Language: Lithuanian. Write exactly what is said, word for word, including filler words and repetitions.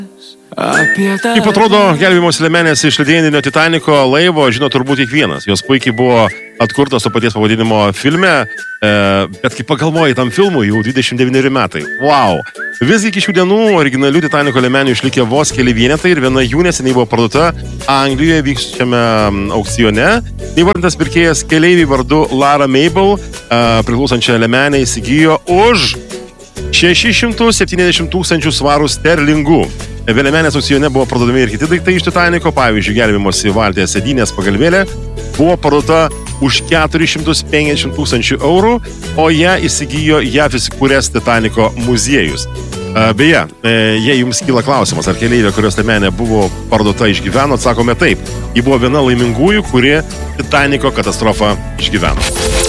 Kaip atrodo gelbėjimosi liemenės iš legendinio Titaniko laivo, žino turbūt kiekvienas. Jos puikiai buvo atkurtos to paties pavadinimo filme, e, bet kai pagalvoji tam filmui, jau dvidešimt devyneri metai. Wow! Visgi iki šių dienų originalių Titaniko liemenių išlikė vos keli vienetai ir viena jų neseniai buvo parduota Anglijoje vykstančiame aukcione. Įvardintas pirkėjas keleiviai vardu Lara Mabel, e, priklausančią liemenę įsigijo už šešis šimtus septyniasdešimt tūkstančių svarų sterlingų. Vėliamenės aukcione buvo parduodami ir kiti daiktai iš Titaniko, pavyzdžiui, gelbėjimosi valties sėdynės pagalvėlė buvo parduota už keturis šimtus penkiasdešimt tūkstančių eurų, o ją įsigijo J A V įsikūręs Titaniko muziejus. Beje, jei jums kyla klausimas, ar keleivė, kurios liemenė buvo parduota, išgyveno, atsakome taip. Ji buvo viena laimingųjų, kuri Titaniko katastrofą išgyveno.